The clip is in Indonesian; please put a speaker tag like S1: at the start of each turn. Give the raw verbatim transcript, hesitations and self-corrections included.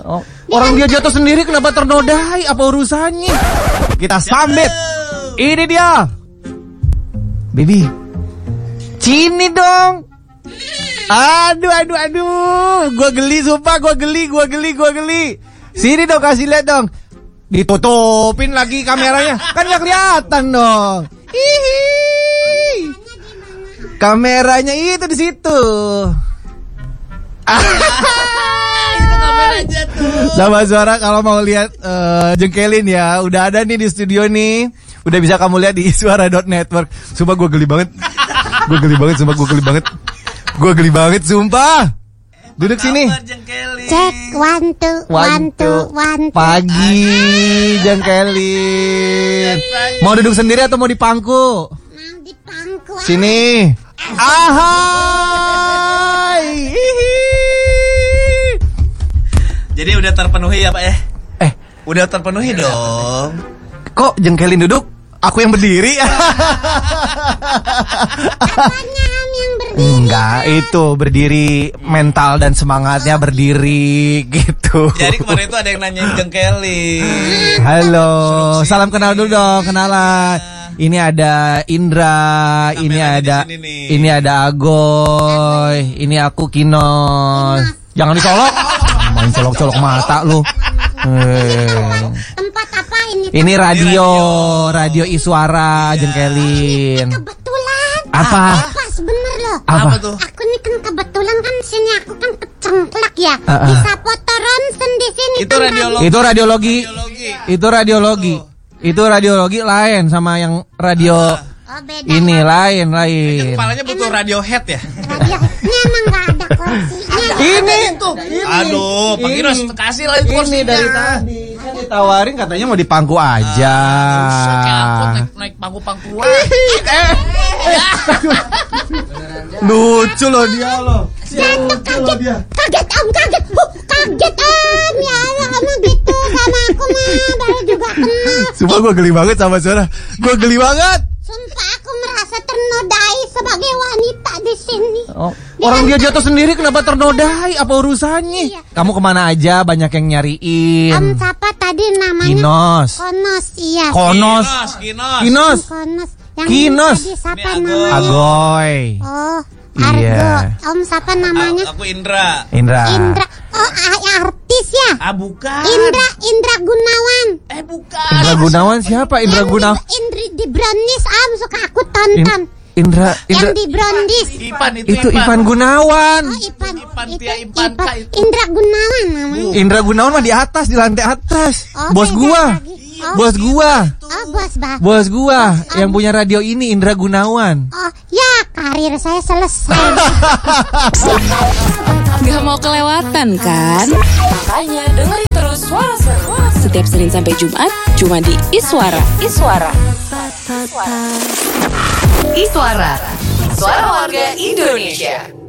S1: Oh, orang dia jatuh sendiri kenapa ternodai? Apa urusannya? Kita sambit. Ini dia. Baby. Sini dong. Aduh, aduh, aduh. Gua geli, sumpah. Gua geli, gua geli, gua geli. Sini dong, kasih lihat dong. Ditutupin lagi kameranya. Kan gak kelihatan dong. Hihi. Kameranya itu di situ.
S2: Itu kameranya tuh.
S1: Sama Suara kalau mau lihat uh, jengkelin ya, udah ada nih di studio nih. Udah bisa kamu lihat di iswara dot network. Sumpah gue geli banget. Gue geli banget, sumpah gue geli banget. Gue geli banget, sumpah. Duduk sini.
S3: Cek, one two, one two, one two.
S1: Pagi, jengkelin. Mau duduk sendiri atau mau di pangku?
S3: Mau di pangku.
S1: Sini. Ahai.
S2: Jadi udah terpenuhi ya Pak ya?
S1: Eh,
S2: udah terpenuhi dong.
S1: Kok jengkelin duduk? Aku yang berdiri.
S3: Apanya yang berdiri?
S1: Enggak, itu berdiri mental dan semangatnya berdiri gitu.
S2: Jadi kemarin itu ada yang nanyain jengkelin.
S1: Halo, salam kenal dulu dong, kenalan. Ini ada Indra, ini ada ini ada Agoy, ini aku Kinos. Jangan dicolok. Main colok-colok mata lu.
S3: Tempat apa ini?
S1: Ini radio, radio Iswara jengkelin.
S3: Kebetulan.
S1: Apa?
S3: Pas bener loh.
S1: Apa?
S2: Apa tuh?
S3: Aku nih kan kebetulan kan sini aku kan kecengklak ya.
S1: Uh, uh.
S3: Bisa foto ronsen di sini.
S2: Itu
S3: kan
S2: radiologi.
S1: Itu radiologi. Itu radiologi. Itu radiologi lain sama yang radio
S3: Oh, beda.
S1: ini lain
S2: Itu
S1: lain.
S2: kepalanya butuh Radiohead ya?
S3: Radio. Ini emang gak ada kursinya.
S1: Ini tuh.
S2: Aduh, Pak Kinos kasih lah itu
S1: Ini
S2: kursinya.
S1: dari tadi kan ditawarin katanya mau di pangku aja.
S2: Usah kayak angkot naik, naik pangku-pangkuan.
S1: Lucu loh dia loh.
S3: Jatuh kaget. Kaget om, kaget. Uh, kaget om. Ya Allah, kamu gitu sama aku mah. Baru juga kenal.
S1: Sumpah gue geli banget sama Suara. Gue geli banget.
S3: Sumpah aku merasa ternodai sebagai wanita di sini.
S1: Oh, orang dia jatuh sendiri kenapa ternodai? Apa urusannya?
S3: Iya.
S1: Kamu kemana aja? Banyak yang nyariin.
S3: Om siapa tadi namanya?
S1: Kinos.
S3: Konos, iya.
S1: Konos.
S2: Kinos.
S1: Kinos.
S3: Konos. Yang
S1: Kinos.
S3: tadi siapa
S2: Ini Agoy.
S3: namanya?
S1: Agoy.
S3: Oh, Argo.
S1: Iya.
S3: Om siapa namanya?
S2: Aku Indra.
S1: Indra.
S3: Indra. Oh, a- artis ya?
S2: Ah bukan.
S3: Indra, Indra Gunawan.
S2: Eh bukan.
S1: Indra Gunawan siapa? Indra Gunawan.
S3: Indri di Brownies, Om suka aku tonton.
S1: Indra,
S3: Yang
S1: Indra.
S3: di Brownies.
S2: Ipan itu,
S1: Itu Ivan Gunawan.
S3: Oh, Ipan.
S2: Ipan,
S3: itu
S2: Tia, Ipan,
S3: Ipan.
S2: Kak, itu.
S3: Indra Gunawan namanya.
S1: Indra Gunawan mah di atas, di lantai atas.
S3: Oh,
S1: Bos
S3: beda
S1: gua.
S3: lagi. Oh,
S1: Bos gua.
S3: Oh, bos bah.
S1: Bos gua yang punya radio ini Indra Gunawan.
S3: Oh, ya karir saya selesai.
S4: Gak mau kelewatan kan? Makanya dengerin terus Suara Seru setiap Senin sampai Jumat cuma di Iswara. Iswara. Iswara. Suara warga Indonesia.